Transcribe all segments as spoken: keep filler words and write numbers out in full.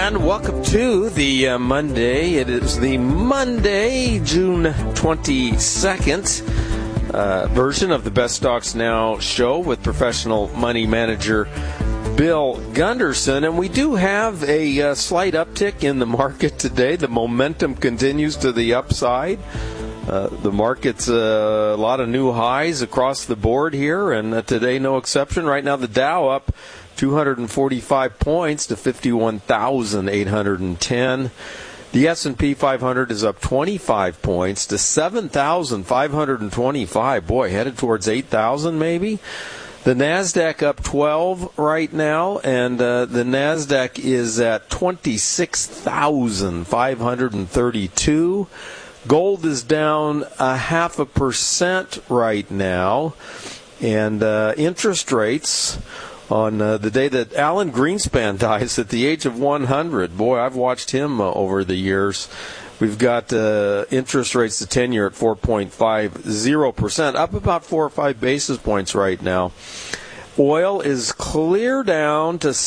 And welcome to the uh, Monday. It is the Monday, June twenty-second uh, version of the Best Stocks Now show with professional money manager Bill Gunderson. And we do have a uh, slight uptick in the market today. The momentum continues to the upside. Uh, the market's uh, a lot of new highs across the board here, and uh, today no exception. Right now the Dow up two hundred forty-five points to fifty-one thousand eight hundred ten. The S and P five hundred is up twenty-five points to seven thousand five hundred twenty-five. Boy, headed towards eight thousand maybe. The NASDAQ up twelve right now, and uh, the NASDAQ is at twenty-six thousand five hundred thirty-two. Gold is down a half a percent right now, and uh, interest rates on uh, the day that Alan Greenspan dies at the age of one hundred. Boy, I've watched him uh, over the years. We've got uh, interest rates the ten-year at four point five zero percent, up about four or five basis points right now. Oil is clear down to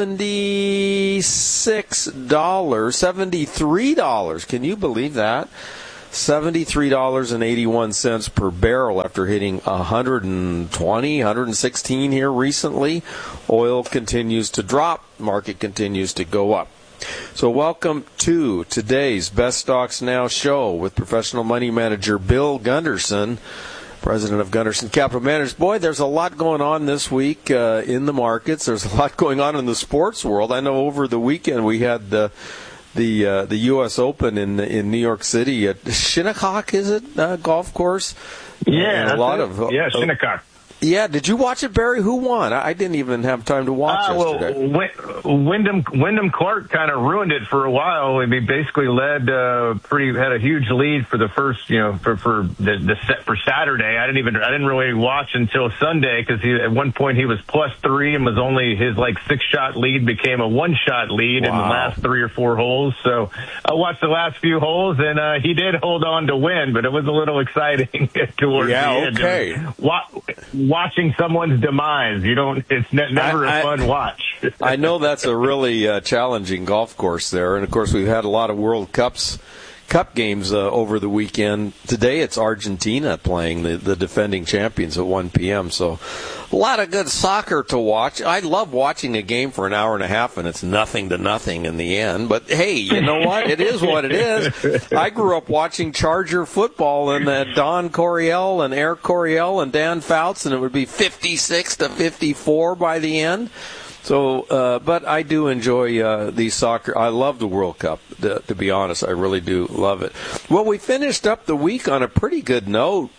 seventy-six dollars, seventy-three dollars. Can you believe that? seventy-three dollars and eighty-one cents per barrel after hitting one hundred twenty, one hundred sixteen here recently. Oil continues to drop. Market continues to go up. So welcome to today's Best Stocks Now show with professional money manager Bill Gunderson, president of Gunderson Capital Managers. Boy, there's a lot going on this week uh, in the markets. There's a lot going on in the sports world. I know over the weekend we had the the uh, the U S Open in in New York City at Shinnecock, is it, uh, golf course? Yeah, a lot it. of yeah, Shinnecock. Yeah, did you watch it, Barry? Who won? I didn't even have time to watch uh, yesterday. Well, Wyndham Wyndham Clark kind of ruined it for a while. I mean, basically led uh, pretty had a huge lead for the first, you know, for for the, the set for Saturday. I didn't even I didn't really watch until Sunday because he at one point he was plus three and was only his like six shot lead became a one shot lead wow. in the last three or four holes. So I watched the last few holes and uh, he did hold on to win, but it was a little exciting towards yeah, the end. Okay. Wa- watching someone's demise, you don't. It's ne- never I, a fun I, watch. I know that's a really uh, challenging golf course there, and of course we've had a lot of World Cups, Cup games uh, over the weekend. Today it's Argentina playing the, the defending champions at one p.m. So a lot of good soccer to watch. I love watching a game for an hour and a half, and it's nothing to nothing in the end. But hey, you know what? It is what it is. I grew up watching Charger football, and uh, Don Coryell and Eric Coryell and Dan Fouts, and it would be fifty-six to fifty-four by the end. So, uh, but I do enjoy uh, the soccer. I love the World Cup, to, to be honest. I really do love it. Well, we finished up the week on a pretty good note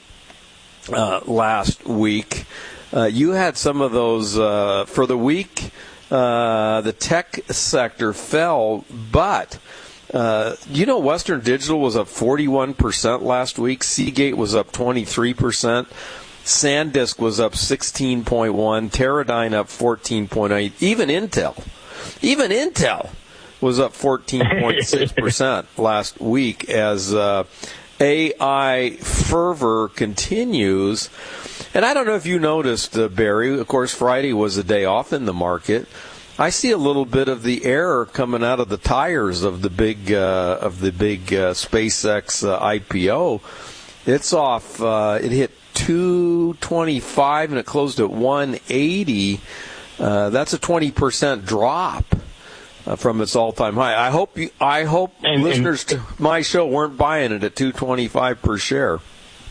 uh, last week. Uh, you had some of those uh, for the week. Uh, the tech sector fell, but uh, you know, Western Digital was up forty-one percent last week. Seagate was up twenty-three percent. SanDisk was up sixteen point one, Teradyne up fourteen point eight, even Intel, even Intel was up fourteen point six percent last week as uh, A I fervor continues. And I don't know if you noticed, uh, Barry, of course Friday was a day off in the market. I see a little bit of the air coming out of the tires of the big uh, of the big uh, SpaceX uh, I P O. It's off, uh, it hit two twenty-five and it closed at one eighty. Uh, that's a twenty percent drop uh, from its all-time high. I hope you, I hope and, listeners and, to my show weren't buying it at two twenty-five per share.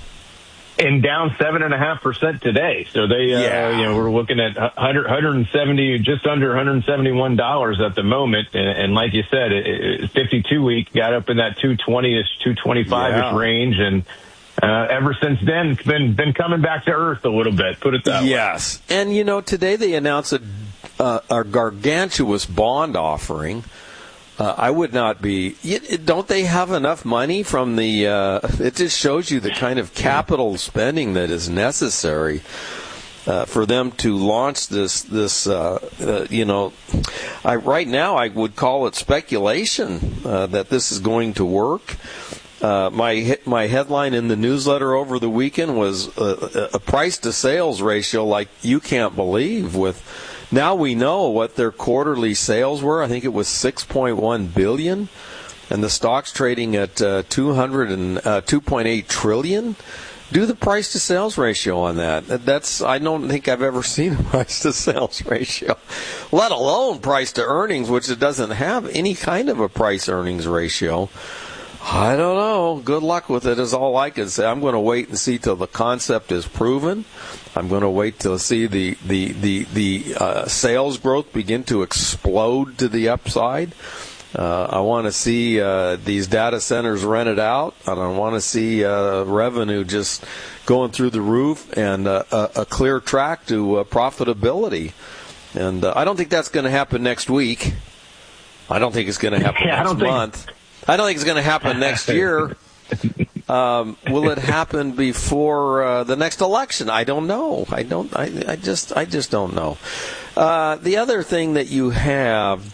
And down seven and a half percent today. So they, uh, yeah. you know, we're looking at one hundred seventy, just under one hundred seventy-one dollars at the moment. And, and like you said, it, it, fifty-two week got up in that two twenty-ish, two twenty-five-ish yeah. range, and Uh, ever since then, it's been been coming back to earth a little bit. Put it that way. Yes, and you know, today they announced a, uh, a gargantuous bond offering. Uh, I would not be. Don't they have enough money from the? Uh, it just shows you the kind of capital spending that is necessary uh, for them to launch this. This, uh, uh, you know, I, right now I would call it speculation uh, that this is going to work. Uh, my my headline in the newsletter over the weekend was a, a price to sales ratio like you can't believe, with Now we know what their quarterly sales were. I think it was six point one billion dollars, and the stock's trading at uh, two hundred and uh, two point eight trillion dollars. Do the price to sales ratio on that. That's I don't think I've ever seen a price to sales ratio, let alone price to earnings, which it doesn't have any kind of a price earnings ratio. I don't know. Good luck with it is all I can say. I'm going to wait and see till the concept is proven. I'm going to wait till see the the the the uh, sales growth begin to explode to the upside. Uh, I want to see uh, these data centers rented out, and I want to see uh, revenue just going through the roof and uh, a, a clear track to uh, profitability. And uh, I don't think that's going to happen next week. I don't think it's going to happen yeah, next I month. Think... I don't think it's going to happen next year. Um, will it happen before uh, the next election? I don't know. I don't. I, I just. I just don't know. Uh, the other thing that you have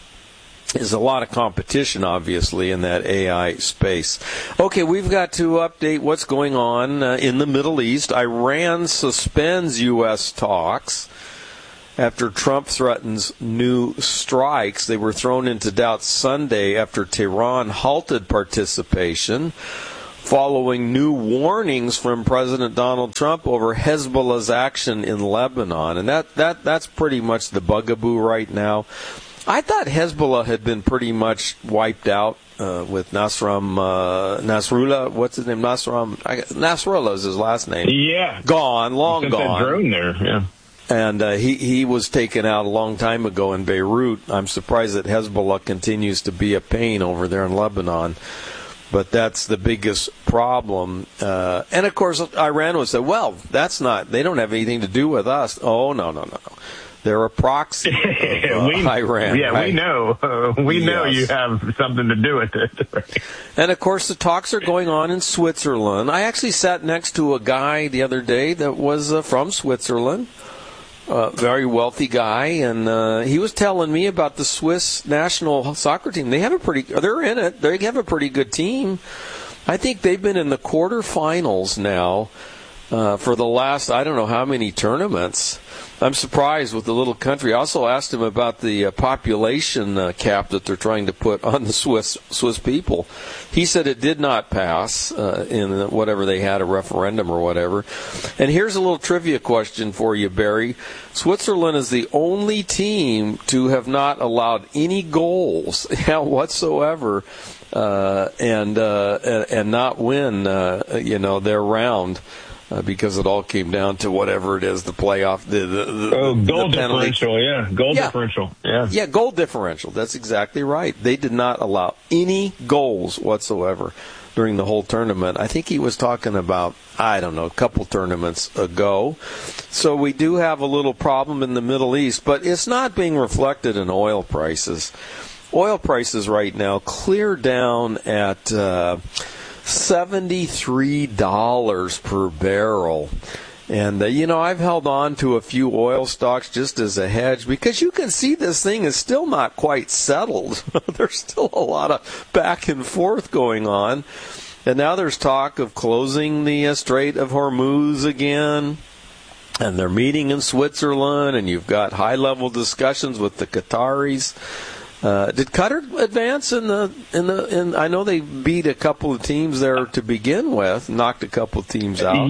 is a lot of competition, obviously, in that A I space. Okay, we've got to update what's going on uh, in the Middle East. Iran suspends U S talks after Trump threatens new strikes. They were thrown into doubt Sunday after Tehran halted participation following new warnings from President Donald Trump over Hezbollah's action in Lebanon. And that, that that's pretty much the bugaboo right now. I thought Hezbollah had been pretty much wiped out uh, with Nasram uh, Nasrullah. What's his name? Nasram I, Nasrullah is his last name. Yeah, gone, long Sent gone. That drone there, yeah. And uh, he he was taken out a long time ago in Beirut. I'm surprised that Hezbollah continues to be a pain over there in Lebanon. But that's the biggest problem. Uh, and, of course, Iran would say, well, that's not, they don't have anything to do with us. Oh, no, no, no, no. They're a proxy of uh, we, Iran. Yeah, right? we know. Uh, we yes. know you have something to do with it. And, of course, the talks are going on in Switzerland. I actually sat next to a guy the other day that was uh, from Switzerland. Uh, very wealthy guy, and uh, he was telling me about the Swiss national soccer team. They have a pretty, they're in it. They have a pretty good team. I think they've been in the quarterfinals now uh, for the last, I don't know how many tournaments. I'm surprised with the little country. I also asked him about the uh, population uh, cap that they're trying to put on the Swiss Swiss people. He said it did not pass uh, in whatever they had, a referendum or whatever. And here's a little trivia question for you, Barry. Switzerland is the only team to have not allowed any goals whatsoever uh, and, uh, and not win, uh, you know, their round. Uh, because it all came down to whatever it is, the playoff, the, the, the oh, goal the differential, yeah, goal yeah. differential, yeah, yeah, goal differential. That's exactly right. They did not allow any goals whatsoever during the whole tournament. I think he was talking about, I don't know, a couple tournaments ago. So we do have a little problem in the Middle East, but it's not being reflected in oil prices. Oil prices right now clear down at Uh, seventy-three dollars per barrel. And, uh, you know, I've held on to a few oil stocks just as a hedge because you can see this thing is still not quite settled. There's still a lot of back and forth going on. And now there's talk of closing the uh, Strait of Hormuz again. And they're meeting in Switzerland, and you've got high-level discussions with the Qataris. Uh, did Qatar advance in the in the? In, I know they beat a couple of teams there to begin with, knocked a couple of teams out.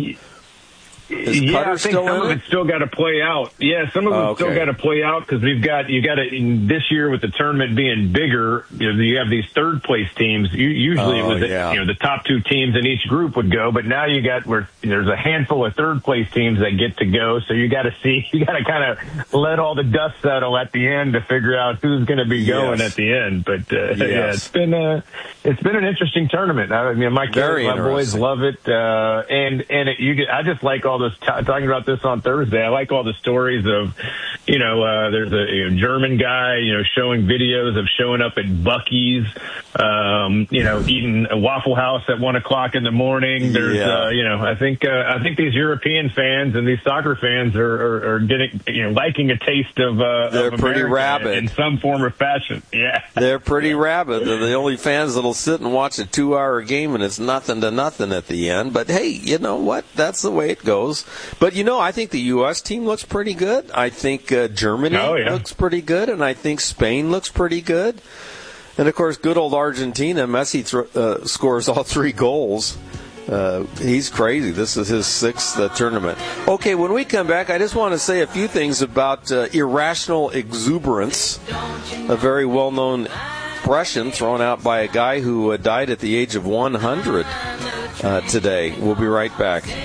Is yeah, Qatar I think still some in of it? it's still got to play out. Yeah, some of Oh, it's okay. still got to play out because we've got you got to this year with the tournament being bigger. You know, you have these third place teams. You, usually, Oh, it was yeah. you know the top two teams in each group would go, but now you got where there's a handful of third place teams that get to go. So you got to see, you got to kind of let all the dust settle at the end to figure out who's going to be going Yes. at the end. But uh, Yes. yeah, it's been a it's been an interesting tournament. I mean, my kids, Very my boys interesting. love it, uh, and and it, you get, I just like all this t- talking about this on Thursday. I like all the stories of, you know, uh, there's a you know, German guy, you know, showing videos of showing up at Buc-ee's, um, you know, eating a Waffle House at one o'clock in the morning. There's, Yeah. uh, you know, I think uh, I think these European fans and these soccer fans are, are, are getting, you know, liking a taste of. Uh, They're of pretty America rabid. in some form or fashion. Yeah, They're pretty rabid. They're the only fans that'll sit and watch a two-hour game, and it's nothing to nothing at the end. But hey, you know what? That's the way it goes. those. But, you know, I think the U S team looks pretty good. I think uh, Germany oh, yeah. looks pretty good, and I think Spain looks pretty good. And, of course, good old Argentina. Messi th- uh, scores all three goals. Uh, he's crazy. This is his sixth uh, tournament. Okay, when we come back, I just want to say a few things about uh, irrational exuberance, a very well-known expression thrown out by a guy who uh, died at the age of one hundred uh, today. We'll be right back.